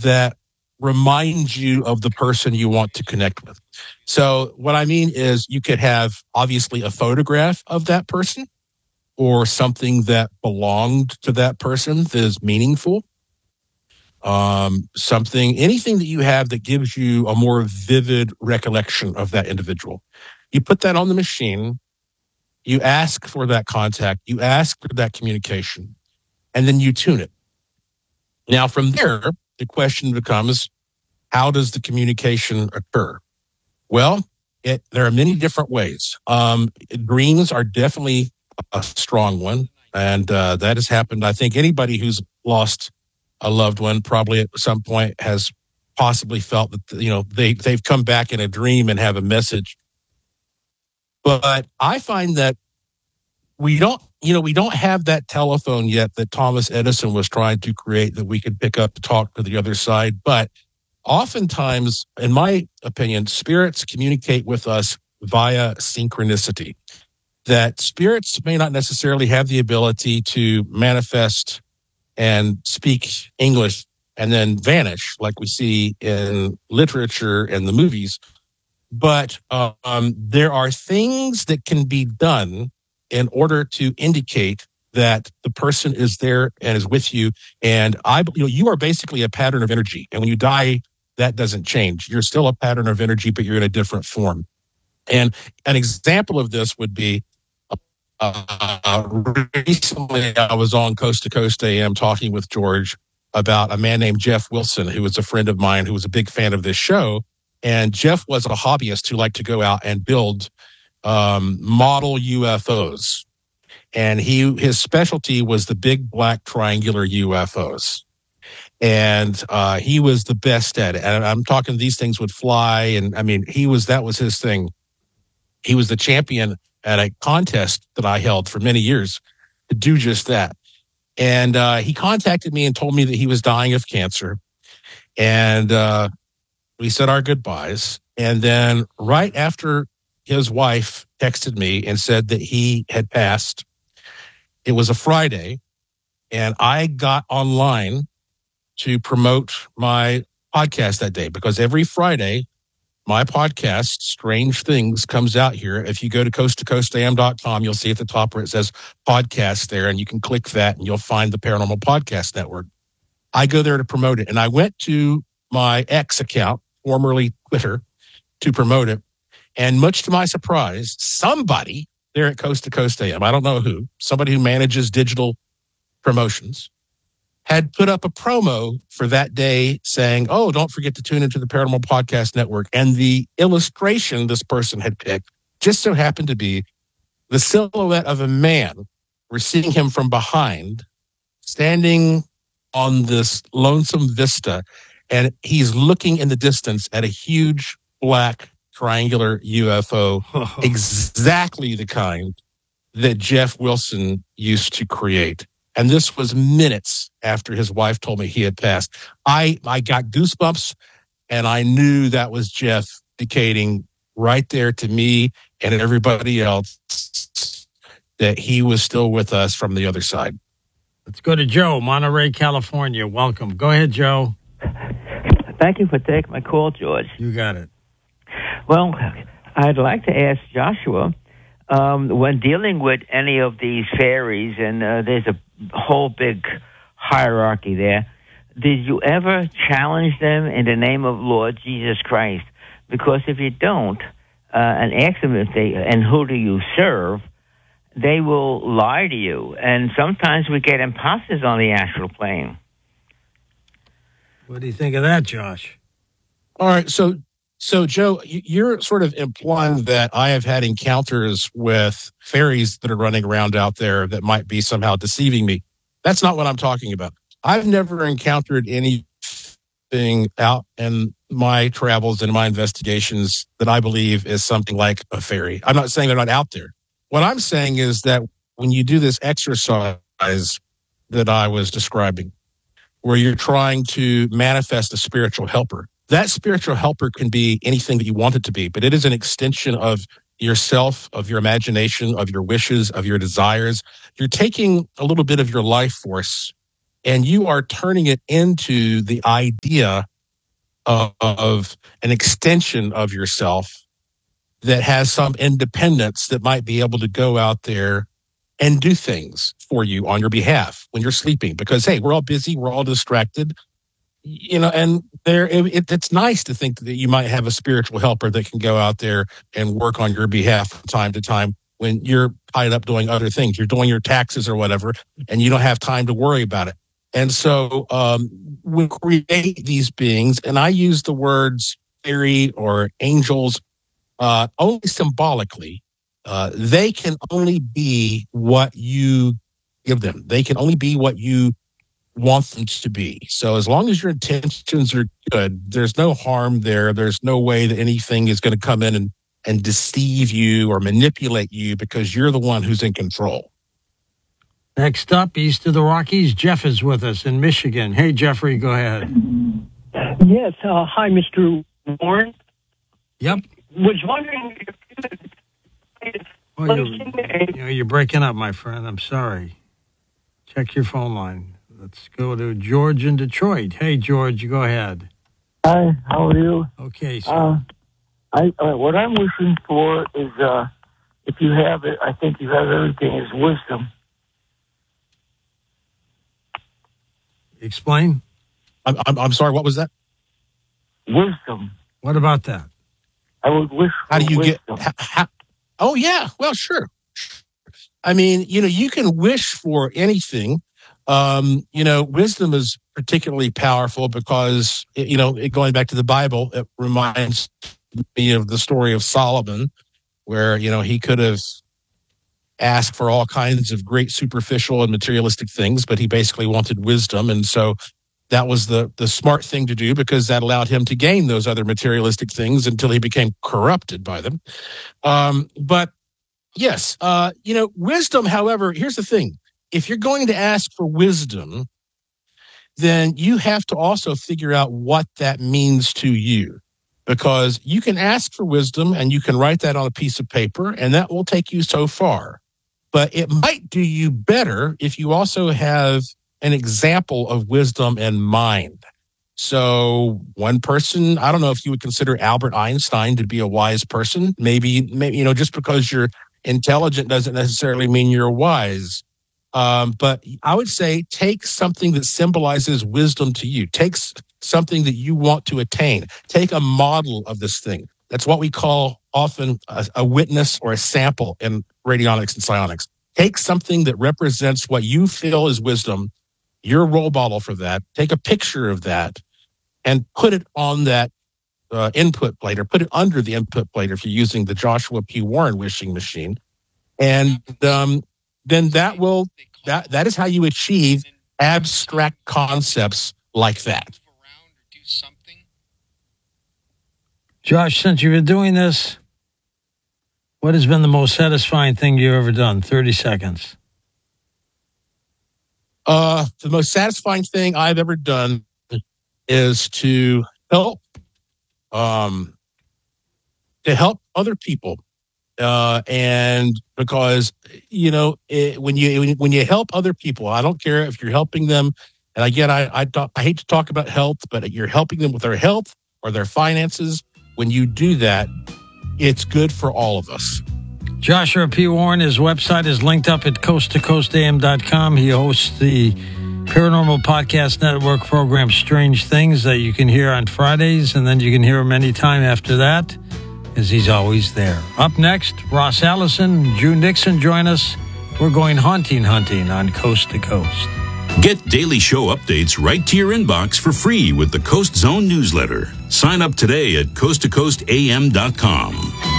that remind you of the person you want to connect with. So what I mean is you could have obviously a photograph of that person or something that belonged to that person that is meaningful. Anything that you have that gives you a more vivid recollection of that individual. You put that on the machine, you ask for that contact, you ask for that communication, and then you tune it. Now, from there, the question becomes, how does the communication occur? Well, there are many different ways. Dreams are definitely a strong one, and that has happened. I think anybody who's lost a loved one probably at some point has possibly felt that they've come back in a dream and have a message. But I find that we don't have that telephone yet that Thomas Edison was trying to create that we could pick up to talk to the other side. But oftentimes, in my opinion, spirits communicate with us via synchronicity. That spirits may not necessarily have the ability to manifest and speak English and then vanish like we see in literature and the movies. But there are things that can be done in order to indicate that the person is there and is with you. And you are basically a pattern of energy. And when you die, that doesn't change. You're still a pattern of energy, but you're in a different form. And an example of this would be recently I was on Coast to Coast AM talking with George about a man named Jeff Wilson, who was a friend of mine who was a big fan of this show. And Jeff was a hobbyist who liked to go out and build model UFOs. And his specialty was the big black triangular UFOs. And he was the best at it. And I'm talking these things would fly. And I mean, that was his thing. He was the champion at a contest that I held for many years to do just that. And he contacted me and told me that he was dying of cancer. And we said our goodbyes. And then right after his wife texted me and said that he had passed, it was a Friday, and I got online to promote my podcast that day because every Friday, my podcast, Strange Things, comes out here. If you go to coasttocoastam.com, you'll see at the top where it says podcast there, and you can click that and you'll find the Paranormal Podcast Network. I go there to promote it. And I went to my X account, formerly Twitter, to promote it. And much to my surprise, somebody there at Coast to Coast AM, I don't know who, somebody who manages digital promotions, had put up a promo for that day saying, oh, don't forget to tune into the Paranormal Podcast Network. And the illustration this person had picked just so happened to be the silhouette of a man. We're seeing him from behind, standing on this lonesome vista, and he's looking in the distance at a huge black triangular UFO, exactly the kind that Jeff Wilson used to create. And this was minutes after his wife told me he had passed. I got goosebumps, and I knew that was Jeff indicating right there to me and everybody else that he was still with us from the other side. Let's go to Joe, Monterey, California. Welcome. Go ahead, Joe. Thank you for taking my call, George. You got it. Well, I'd like to ask Joshua, when dealing with any of these fairies, and there's a whole big hierarchy there, did you ever challenge them in the name of Lord Jesus Christ? Because if you don't, and ask them and who do you serve, they will lie to you. And sometimes we get imposters on the astral plane. What do you think of that, Josh? All right, so Joe, you're sort of implying that I have had encounters with fairies that are running around out there that might be somehow deceiving me. That's not what I'm talking about. I've never encountered anything out in my travels and my investigations that I believe is something like a fairy. I'm not saying they're not out there. What I'm saying is that when you do this exercise that I was describing, where you're trying to manifest a spiritual helper, that spiritual helper can be anything that you want it to be, but it is an extension of yourself, of your imagination, of your wishes, of your desires. You're taking a little bit of your life force and you are turning it into the idea of an extension of yourself that has some independence that might be able to go out there and do things for you on your behalf when you're sleeping. Because, hey, we're all busy, we're all distracted, and it's nice to think that you might have a spiritual helper that can go out there and work on your behalf from time to time when you're tied up doing other things. You're doing your taxes or whatever, and you don't have time to worry about it. And so we create these beings, and I use the words fairy or angels only symbolically. They can only be what you give them. They can only be what you want them to be. So as long as your intentions are good, there's no harm there. There's no way that anything is going to come in and deceive you or manipulate you, because you're the one who's in control. Next up, east of the Rockies, Jeff is with us in Michigan. Hey, Jeffrey, go ahead. Yes. Hi, Mr. Warren. Yep. Was wondering if you're breaking up, my friend. I'm sorry. Check your phone line. Let's go to George in Detroit. Hey, George, go ahead. Hi, how are you? Okay. So. What I'm wishing for is, if you have it, I think you have everything, is wisdom. Explain. I'm sorry. What was that? Wisdom. What about that? I would wish for How do you wisdom. Oh, yeah. Well, sure. I mean, you can wish for anything. Wisdom is particularly powerful because, going back to the Bible, it reminds me of the story of Solomon, where, he could have asked for all kinds of great superficial and materialistic things, but he basically wanted wisdom. And so that was the smart thing to do, because that allowed him to gain those other materialistic things until he became corrupted by them. But yes, wisdom, however, here's the thing. If you're going to ask for wisdom, then you have to also figure out what that means to you, because you can ask for wisdom and you can write that on a piece of paper, and that will take you so far. But it might do you better if you also have an example of wisdom in mind. So one person, I don't know if you would consider Albert Einstein to be a wise person. Maybe, just because you're intelligent doesn't necessarily mean you're wise. But I would say take something that symbolizes wisdom to you. Take something that you want to attain. Take a model of this thing. That's what we call often a witness or a sample in radionics and psionics. Take something that represents what you feel is wisdom, your role model for that. Take a picture of that and put it on that input plate, or put it under the input plate if you're using the Joshua P. Warren wishing machine. And then that is how you achieve abstract concepts like that. Josh, since you've been doing this, what has been the most satisfying thing you've ever done? 30 seconds. The most satisfying thing I've ever done is to help other people. And because, when you help other people, I don't care if you're helping them. And again, I hate to talk about health, but you're helping them with their health or their finances. When you do that, it's good for all of us. Joshua P. Warren, his website is linked up at coasttocoastam.com. He hosts the Paranormal Podcast Network program Strange Things that you can hear on Fridays, and then you can hear him anytime after that, as he's always there. Up next, Ross Allison, Drew Nixon join us. We're going hunting on Coast to Coast. Get daily show updates right to your inbox for free with the Coast Zone newsletter. Sign up today at coasttocoastam.com.